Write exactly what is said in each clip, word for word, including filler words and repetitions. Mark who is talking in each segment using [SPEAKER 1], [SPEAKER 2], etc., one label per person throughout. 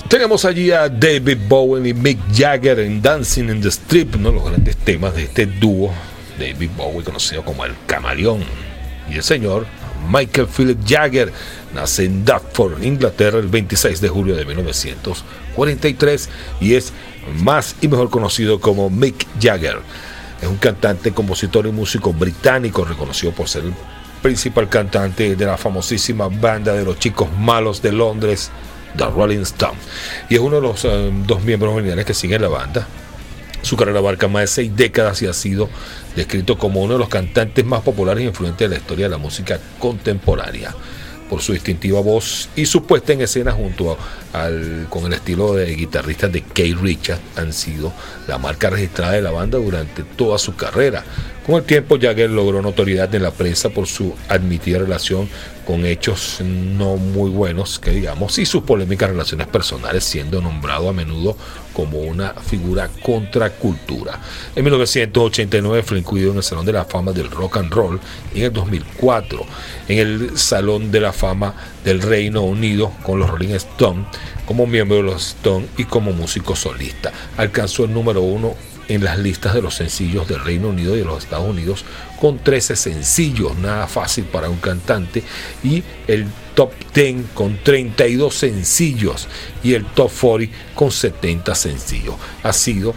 [SPEAKER 1] Tenemos allí a David Bowie y Mick Jagger en Dancing in the Strip, uno de los grandes temas de este dúo. David Bowie, conocido como el Camaleón, y el señor Michael Philip Jagger nace en Dartford, Inglaterra, el veintiséis de julio de mil novecientos cuarenta y tres y es más y mejor conocido como Mick Jagger. Es un cantante, compositor y músico británico, reconocido por ser el principal cantante de la famosísima banda de los Chicos Malos de Londres, The Rolling Stones, y es uno de los uh, dos miembros originales que siguen la banda. Su carrera abarca más de seis décadas y ha sido descrito como uno de los cantantes más populares e influyentes de la historia de la música contemporánea, por su distintiva voz y su puesta en escena junto a, al, con el estilo de guitarrista de Keith Richards, han sido la marca registrada de la banda durante toda su carrera. Con el tiempo, Jagger logró notoriedad en la prensa por su admitida relación con hechos no muy buenos, que digamos, y sus polémicas relaciones personales, siendo nombrado a menudo como una figura contracultura. En mil novecientos ochenta y nueve fue incluido en el Salón de la Fama del Rock and Roll y en el dos mil cuatro en el Salón de la Fama del Reino Unido con los Rolling Stones como miembro de los Stones y como músico solista. Alcanzó el número uno en las listas de los sencillos del Reino Unido y de los Estados Unidos con trece sencillos, nada fácil para un cantante, y el top diez con treinta y dos sencillos y el top cuarenta con setenta sencillos. Ha sido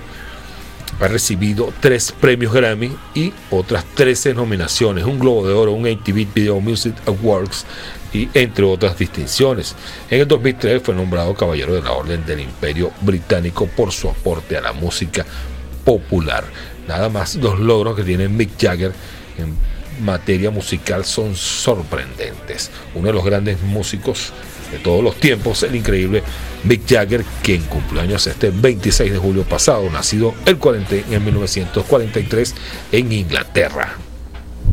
[SPEAKER 1] ha recibido tres premios Grammy y otras trece nominaciones, un Globo de Oro, un M T V Video Music Awards y entre otras distinciones. En el dos mil tres fue nombrado Caballero de la Orden del Imperio Británico por su aporte a la música popular. Nada más, los logros que tiene Mick Jagger en materia musical son sorprendentes. Uno de los grandes músicos de todos los tiempos, el increíble Mick Jagger, quien cumplió años este veintiséis de julio pasado, nacido el cuarenta en mil novecientos cuarenta y tres en Inglaterra.